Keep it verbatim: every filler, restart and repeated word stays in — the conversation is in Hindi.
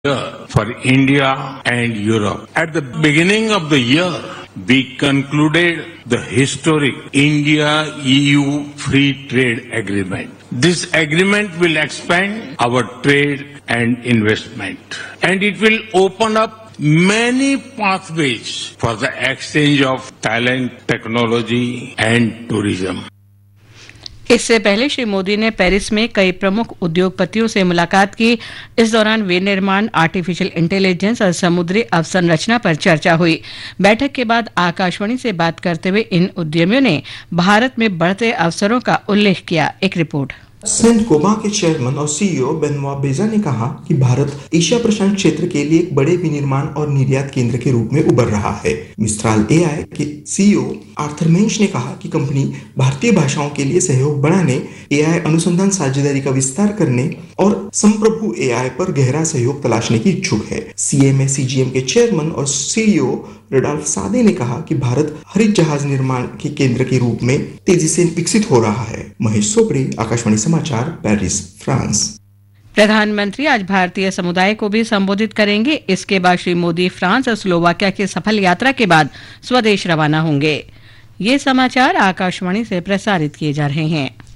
for India and Europe. At the beginning of the year, we concluded the historic India-E U Free Trade Agreement. This agreement will expand our trade and investment, and it will open up many pathways for the exchange of talent, technology and tourism. इससे पहले श्री मोदी ने पेरिस में कई प्रमुख उद्योगपतियों से मुलाकात की। इस दौरान विनिर्माण, आर्टिफिशियल इंटेलिजेंस और समुद्री अवसंरचना पर चर्चा हुई। बैठक के बाद आकाशवाणी से बात करते हुए इन उद्यमियों ने भारत में बढ़ते अवसरों का उल्लेख किया। एक रिपोर्ट। सेंट गोबां के चेयरमैन और सीईओ बेनवा बेजा ने कहा कि भारत एशिया प्रशांत क्षेत्र के लिए एक बड़े विनिर्माण और निर्यात केंद्र के रूप में उभर रहा है। मिस्ट्राल एआई के सीईओ आर्थर मेंश ने कहा कि कंपनी भारतीय भाषाओं के लिए सहयोग बढ़ाने, एआई अनुसंधान साझेदारी का विस्तार करने और संप्रभु एआई पर गहरा सहयोग तलाशने की इच्छुक है। सीएमए सीजीएम के चेयरमैन और सीईओ रडोल्फ सादे ने कहा कि भारत हरित जहाज निर्माण के केंद्र के रूप में तेजी से विकसित हो रहा है। महेश सोपरे, आकाशवाणी समाचार, पेरिस, फ्रांस। प्रधानमंत्री आज भारतीय समुदाय को भी संबोधित करेंगे। इसके बाद श्री मोदी फ्रांस और स्लोवाकिया की सफल यात्रा के बाद स्वदेश रवाना होंगे। ये समाचार आकाशवाणी से प्रसारित किए जा रहे हैं।